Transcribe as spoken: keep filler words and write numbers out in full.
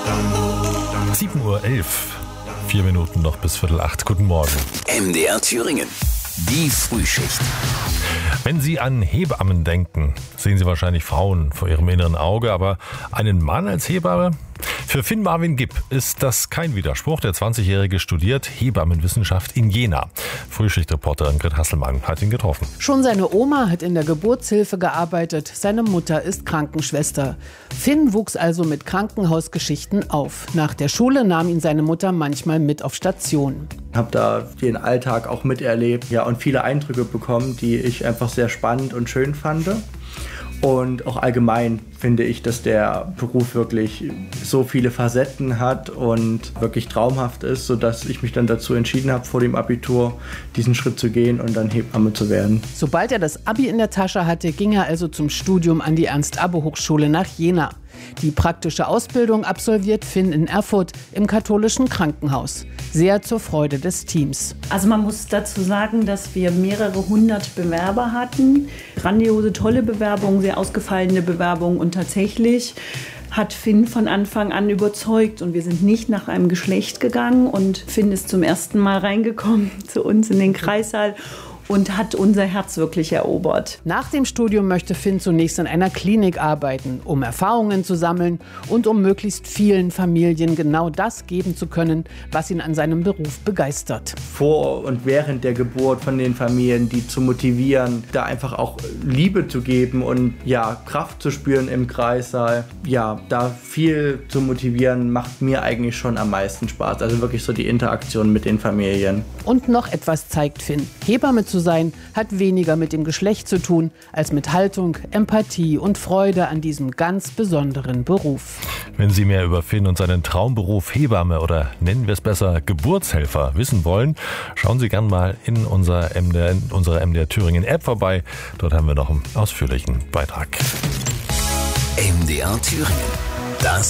sieben Uhr elf, vier Minuten noch bis Viertel acht. Guten Morgen. M D R Thüringen, die Frühschicht. Wenn Sie an Hebammen denken, sehen Sie wahrscheinlich Frauen vor Ihrem inneren Auge, aber einen Mann als Hebamme? Für Finn Marvin Gipp ist das kein Widerspruch. Der zwanzigjährige studiert Hebammenwissenschaft in Jena. Frühschichtreporterin Grit Hasselmann hat ihn getroffen. Schon seine Oma hat in der Geburtshilfe gearbeitet. Seine Mutter ist Krankenschwester. Finn wuchs also mit Krankenhausgeschichten auf. Nach der Schule nahm ihn seine Mutter manchmal mit auf Station. Ich habe da den Alltag auch miterlebt, ja, und viele Eindrücke bekommen, die ich einfach sehr spannend und schön fand. Und auch allgemein finde ich, dass der Beruf wirklich so viele Facetten hat und wirklich traumhaft ist, sodass ich mich dann dazu entschieden habe, vor dem Abitur diesen Schritt zu gehen und dann Hebamme zu werden. Sobald er das Abi in der Tasche hatte, ging er also zum Studium an die Ernst-Abbe-Hochschule nach Jena. Die praktische Ausbildung absolviert Finn in Erfurt im katholischen Krankenhaus. Sehr zur Freude des Teams. Also man muss dazu sagen, dass wir mehrere hundert Bewerber hatten. Grandiose, tolle Bewerbungen, sehr ausgefallene Bewerbungen. Und tatsächlich hat Finn von Anfang an überzeugt. Und wir sind nicht nach einem Geschlecht gegangen. Und Finn ist zum ersten Mal reingekommen zu uns in den Kreissaal und hat unser Herz wirklich erobert. Nach dem Studium möchte Finn zunächst in einer Klinik arbeiten, um Erfahrungen zu sammeln und um möglichst vielen Familien genau das geben zu können, was ihn an seinem Beruf begeistert. Vor und während der Geburt von den Familien, die zu motivieren, da einfach auch Liebe zu geben und ja, Kraft zu spüren im Kreissaal. Ja, da viel zu motivieren, macht mir eigentlich schon am meisten Spaß. Also wirklich so die Interaktion mit den Familien. Und noch etwas zeigt Finn. Hebamme zu sein, hat weniger mit dem Geschlecht zu tun, als mit Haltung, Empathie und Freude an diesem ganz besonderen Beruf. Wenn Sie mehr über Finn und seinen Traumberuf Hebamme oder nennen wir es besser Geburtshelfer wissen wollen, schauen Sie gern mal in unserer M D R, in unserer M D R Thüringen App vorbei. Dort haben wir noch einen ausführlichen Beitrag. M D R Thüringen, das